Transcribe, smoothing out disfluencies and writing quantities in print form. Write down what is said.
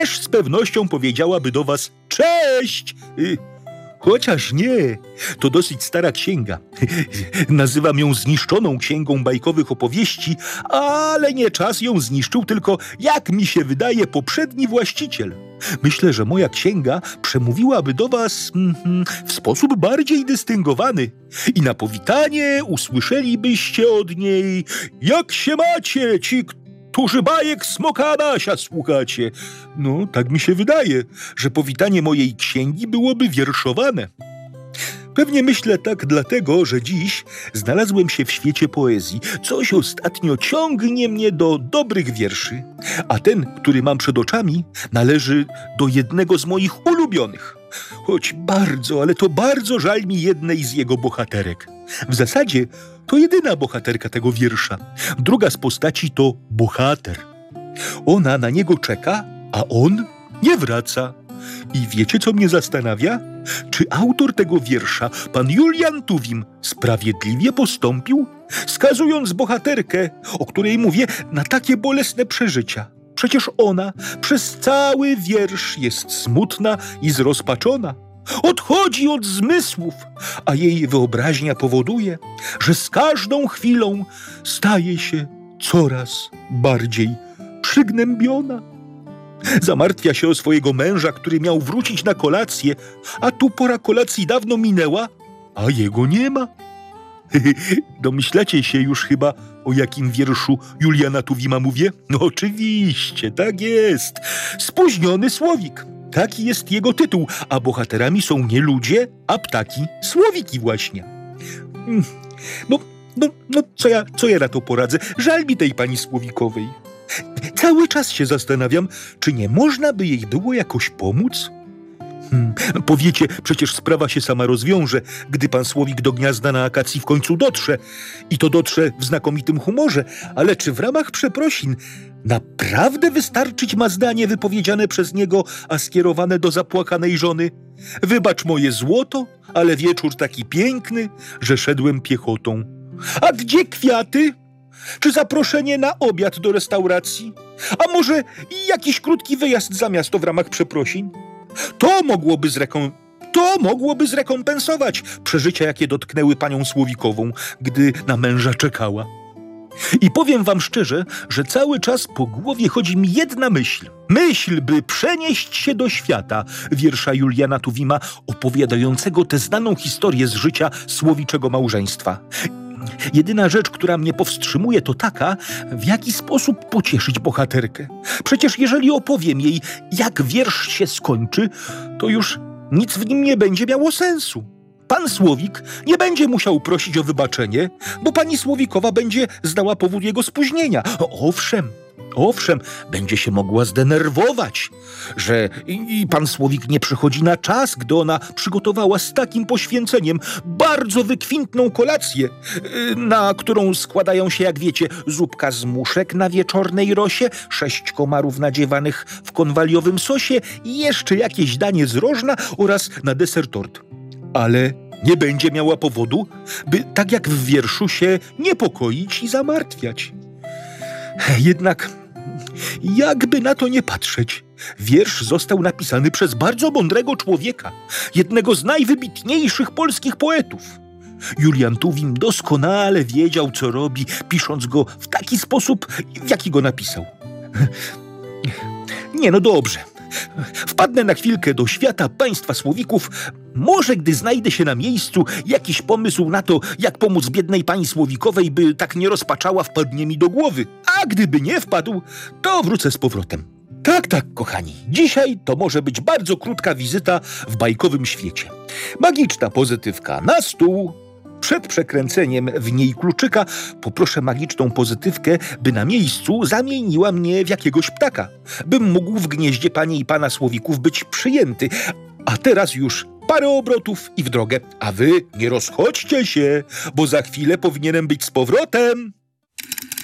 z pewnością powiedziałaby do was cześć. Chociaż nie, to dosyć stara księga. Nazywam ją zniszczoną księgą bajkowych opowieści, ale nie czas ją zniszczył, tylko, jak mi się wydaje, poprzedni właściciel. Myślę, że moja księga przemówiłaby do was w sposób bardziej dystyngowany i na powitanie usłyszelibyście od niej: jak się macie, ci, którzy bajek Smoka Adasia słuchacie? No, tak mi się wydaje, że powitanie mojej księgi byłoby wierszowane. Pewnie myślę tak dlatego, że dziś znalazłem się w świecie poezji. Coś ostatnio ciągnie mnie do dobrych wierszy, a ten, który mam przed oczami, należy do jednego z moich ulubionych. Choć bardzo, ale to bardzo żal mi jednej z jego bohaterek. W zasadzie to jedyna bohaterka tego wiersza. Druga z postaci to bohater. Ona na niego czeka, a on nie wraca. I wiecie, co mnie zastanawia? Czy autor tego wiersza, pan Julian Tuwim, sprawiedliwie postąpił, skazując bohaterkę, o której mówię, na takie bolesne przeżycia? Przecież ona przez cały wiersz jest smutna i zrozpaczona. Odchodzi od zmysłów, a jej wyobraźnia powoduje, że z każdą chwilą staje się coraz bardziej przygnębiona. Zamartwia się o swojego męża, który miał wrócić na kolację, a tu pora kolacji dawno minęła, a jego nie ma. Domyślacie się już chyba, o jakim wierszu Juliana Tuwima mówię? No oczywiście, tak jest. Spóźniony słowik. Taki jest jego tytuł, a bohaterami są nie ludzie, a ptaki, słowiki właśnie. Co ja na to poradzę? Żal mi tej pani słowikowej. Cały czas się zastanawiam, czy nie można by jej było jakoś pomóc? Powiecie, przecież sprawa się sama rozwiąże, gdy pan słowik do gniazda na akacji w końcu dotrze. I to dotrze w znakomitym humorze. Ale czy w ramach przeprosin naprawdę wystarczyć ma zdanie wypowiedziane przez niego, a skierowane do zapłakanej żony? Wybacz moje złoto, ale wieczór taki piękny, że szedłem piechotą. A gdzie kwiaty? Czy zaproszenie na obiad do restauracji? A może jakiś krótki wyjazd za miasto w ramach przeprosin? To mogłoby zrekompensować przeżycia, jakie dotknęły panią Słowikową, gdy na męża czekała. I powiem wam szczerze, że cały czas po głowie chodzi mi jedna myśl. Myśl, by przenieść się do świata wiersza Juliana Tuwima, opowiadającego tę znaną historię z życia słowiczego małżeństwa. Jedyna rzecz, która mnie powstrzymuje, to taka, w jaki sposób pocieszyć bohaterkę. Przecież jeżeli opowiem jej, jak wiersz się skończy, to już nic w nim nie będzie miało sensu. Pan Słowik nie będzie musiał prosić o wybaczenie, bo pani Słowikowa będzie znała powód jego spóźnienia. Owszem, będzie się mogła zdenerwować, że pan Słowik nie przychodzi na czas, gdy ona przygotowała z takim poświęceniem bardzo wykwintną kolację, na którą składają się, jak wiecie, zupka z muszek na wieczornej rosie, 6 komarów nadziewanych w konwaliowym sosie i jeszcze jakieś danie z rożna oraz na deser tort. Ale nie będzie miała powodu, by tak jak w wierszu się niepokoić i zamartwiać. Jednak, jakby na to nie patrzeć, wiersz został napisany przez bardzo mądrego człowieka, jednego z najwybitniejszych polskich poetów. Julian Tuwim doskonale wiedział, co robi, pisząc go w taki sposób, w jaki go napisał. Dobrze. Wpadnę na chwilkę do świata państwa Słowików. Może gdy znajdę się na miejscu, jakiś pomysł na to, jak pomóc biednej pani Słowikowej, by tak nie rozpaczała, wpadnie mi do głowy. A gdyby nie wpadł, to wrócę z powrotem. Tak, kochani. Dzisiaj to może być bardzo krótka wizyta w bajkowym świecie. Magiczna pozytywka na stół. Przed przekręceniem w niej kluczyka poproszę magiczną pozytywkę, by na miejscu zamieniła mnie w jakiegoś ptaka, bym mógł w gnieździe pani i pana Słowików być przyjęty. A teraz już parę obrotów i w drogę. A wy nie rozchodźcie się, bo za chwilę powinienem być z powrotem.